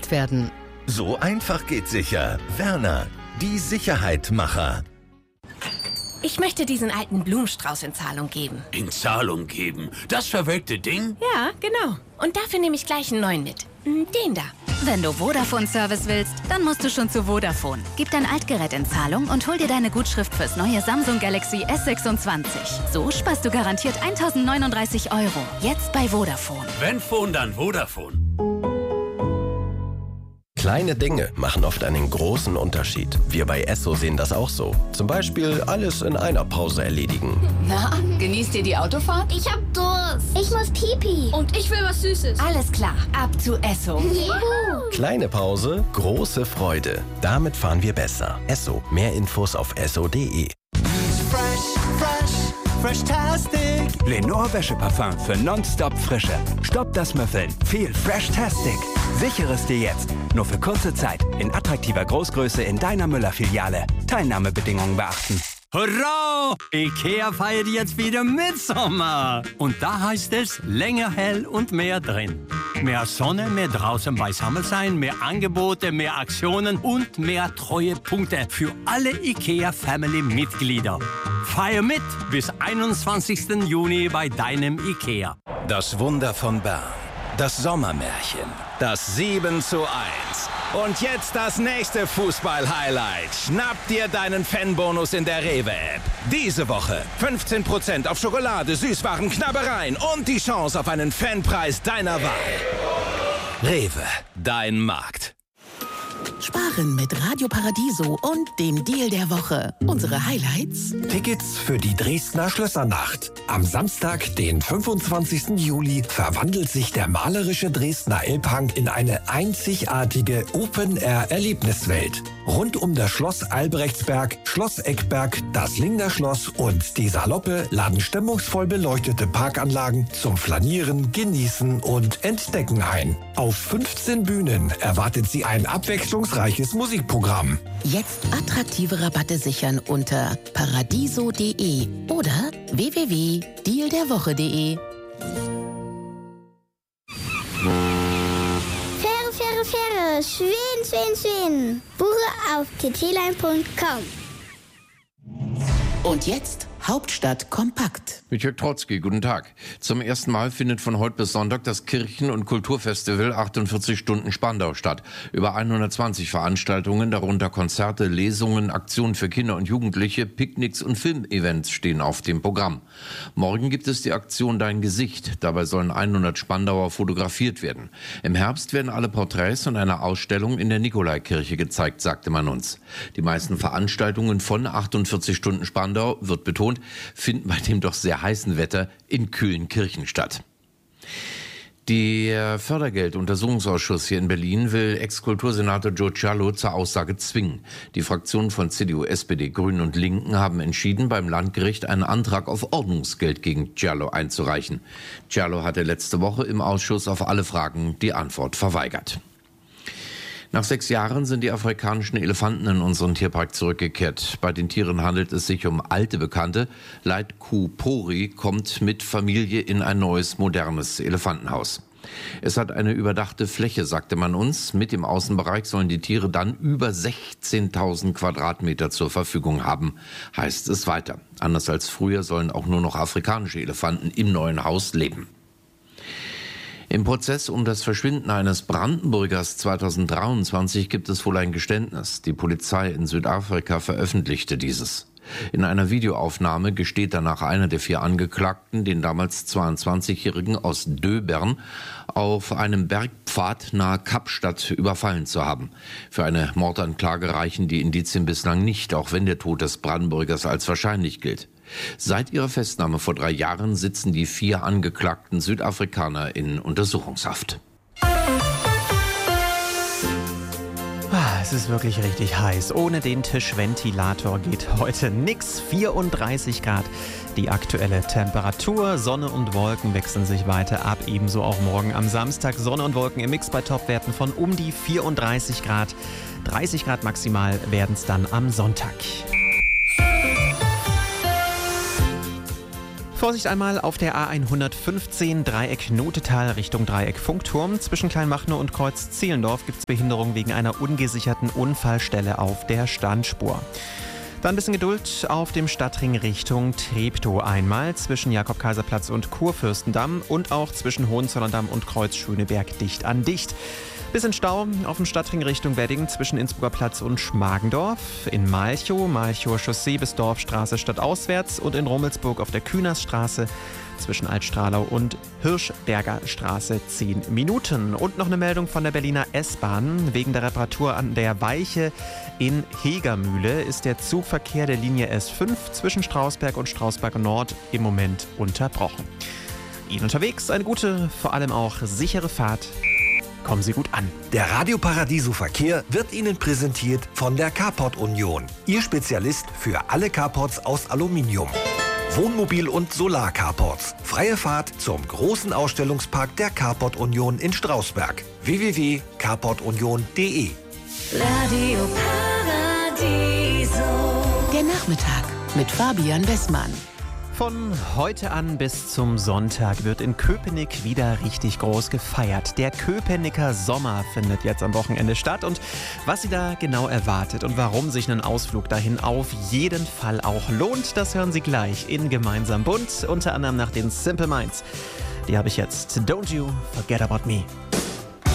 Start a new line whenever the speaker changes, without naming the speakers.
überprüft werden.
So einfach geht sicher. Werner, die Sicherheitmacher.
Ich möchte diesen alten Blumenstrauß in Zahlung geben.
In Zahlung geben? Das verwelkte Ding?
Ja, genau. Und dafür nehme ich gleich einen neuen mit. Den da.
Wenn du Vodafone-Service willst, dann musst du schon zu Vodafone. Gib dein Altgerät in Zahlung und hol dir deine Gutschrift fürs neue Samsung Galaxy S26. So sparst du garantiert 1.039 €. Jetzt bei Vodafone.
Wenn Phone, dann Vodafone.
Kleine Dinge machen oft einen großen Unterschied. Wir bei Esso sehen das auch so. Zum Beispiel alles in einer Pause erledigen.
Na, genießt ihr die Autofahrt?
Ich hab Durst. Ich muss Pipi.
Und ich will was Süßes.
Alles klar, ab zu Esso.
Juhu.
Kleine Pause, große Freude. Damit fahren wir besser. Esso. Mehr Infos auf esso.de.
Fresh-tastic. Lenore Wäscheparfum für nonstop Frische. Stopp das Müffeln. Viel Fresh-tastic. Sichere es dir jetzt. Nur für kurze Zeit. In attraktiver Großgröße in deiner Müller-Filiale. Teilnahmebedingungen beachten.
Hurra! IKEA feiert jetzt wieder Mitsommer. Und da heißt es länger hell und mehr drin. Mehr Sonne, mehr draußen beisammen sein, mehr Angebote, mehr Aktionen und mehr Treuepunkte für alle IKEA-Family-Mitglieder. Feier mit bis 21. Juni bei deinem IKEA.
Das Wunder von Bern. Das Sommermärchen. Das 7:1. Und jetzt das nächste Fußball-Highlight. Schnapp dir deinen Fanbonus in der Rewe-App. Diese Woche 15% auf Schokolade, Süßwaren, Knabbereien und die Chance auf einen Fanpreis deiner Wahl. Rewe, dein Markt.
Sparen mit Radio Paradiso und dem Deal der Woche. Unsere Highlights:
Tickets für die Dresdner Schlössernacht. Am Samstag, den 25. Juli, verwandelt sich der malerische Dresdner Elbhang in eine einzigartige Open-Air-Erlebniswelt. Rund um das Schloss Albrechtsberg, Schloss Eckberg, das Lingner Schloss und die Saloppe laden stimmungsvoll beleuchtete Parkanlagen zum Flanieren, Genießen und Entdecken ein. Auf 15 Bühnen erwartet Sie ein abwechslungsreiches Musikprogramm.
Jetzt attraktive Rabatte sichern unter paradiso.de oder www.dealderwoche.de.
Fähre, schön. Buche auf ttline.com.
Und jetzt Hauptstadt kompakt.
Mit Jörg Trotzki, guten Tag. Zum ersten Mal findet von heute bis Sonntag das Kirchen- und Kulturfestival 48 Stunden Spandau statt. Über 120 Veranstaltungen, darunter Konzerte, Lesungen, Aktionen für Kinder und Jugendliche, Picknicks und Filmevents stehen auf dem Programm. Morgen gibt es die Aktion Dein Gesicht. Dabei sollen 100 Spandauer fotografiert werden. Im Herbst werden alle Porträts und eine Ausstellung in der Nikolaikirche gezeigt, sagte man uns. Die meisten Veranstaltungen von 48 Stunden Spandau, wird betont, finden bei dem doch sehr heißen Wetter in kühlen Kirchen statt. Der Fördergeld-Untersuchungsausschuss hier in Berlin will Ex-Kultursenator Joe Cialo zur Aussage zwingen. Die Fraktionen von CDU, SPD, Grünen und Linken haben entschieden, beim Landgericht einen Antrag auf Ordnungsgeld gegen Cialo einzureichen. Cialo hatte letzte Woche im Ausschuss auf alle Fragen die Antwort verweigert. Nach 6 Jahren sind die afrikanischen Elefanten in unseren Tierpark zurückgekehrt. Bei den Tieren handelt es sich um alte Bekannte. Leitkuh Pori kommt mit Familie in ein neues, modernes Elefantenhaus. Es hat eine überdachte Fläche, sagte man uns. Mit dem Außenbereich sollen die Tiere dann über 16.000 Quadratmeter zur Verfügung haben, heißt es weiter. Anders als früher sollen auch nur noch afrikanische Elefanten im neuen Haus leben. Im Prozess um das Verschwinden eines Brandenburgers 2023 gibt es wohl ein Geständnis. Die Polizei in Südafrika veröffentlichte dieses. In einer Videoaufnahme gesteht danach einer der 4 Angeklagten, den damals 22-Jährigen aus Döbern, auf einem Bergpfad nahe Kapstadt überfallen zu haben. Für eine Mordanklage reichen die Indizien bislang nicht, auch wenn der Tod des Brandenburgers als wahrscheinlich gilt. Seit ihrer Festnahme vor 3 Jahren sitzen die 4 angeklagten Südafrikaner in Untersuchungshaft.
Es ist wirklich richtig heiß. Ohne den Tischventilator geht heute nix. 34 Grad die aktuelle Temperatur. Sonne und Wolken wechseln sich weiter ab. Ebenso auch morgen am Samstag. Sonne und Wolken im Mix bei Topwerten von um die 34 Grad. 30 Grad maximal werden es dann am Sonntag. Vorsicht einmal auf der A115 Dreieck Notetal Richtung Dreieck Funkturm. Zwischen Kleinmachnow und Kreuz Zehlendorf gibt es Behinderung wegen einer ungesicherten Unfallstelle auf der Standspur. Dann ein bisschen Geduld auf dem Stadtring Richtung Treptow einmal zwischen Jakob-Kaiser-Platz und Kurfürstendamm und auch zwischen Hohenzollern-Damm und Kreuz Schöneberg dicht an dicht. Bisschen Stau auf dem Stadtring Richtung Wedding zwischen Innsbrucker Platz und Schmargendorf. In Malchow Chaussee bis Dorfstraße stadtauswärts und in Rummelsburg auf der Kühnersstraße zwischen Altstrahlau und Hirschberger Straße 10 Minuten. Und noch eine Meldung von der Berliner S-Bahn. Wegen der Reparatur an der Weiche in Hegermühle ist der Zugverkehr der Linie S5 zwischen Strausberg und Strausberg Nord im Moment unterbrochen. Ihnen unterwegs eine gute, vor allem auch sichere Fahrt. Kommen Sie gut an.
Der Radio Paradiso Verkehr wird Ihnen präsentiert von der Carport Union. Ihr Spezialist für alle Carports aus Aluminium. Wohnmobil- und Solar-Carports. Freie Fahrt zum großen Ausstellungspark der Carport Union in Strausberg. www.carportunion.de.
Radio Paradiso.
Der Nachmittag mit Fabian Wessmann.
Von heute an bis zum Sonntag wird in Köpenick wieder richtig groß gefeiert. Der Köpenicker Sommer findet jetzt am Wochenende statt. Und was Sie da genau erwartet und warum sich ein Ausflug dahin auf jeden Fall auch lohnt, das hören Sie gleich in Gemeinsam bunt, unter anderem nach den Simple Minds. Die habe ich jetzt. Don't You Forget About Me.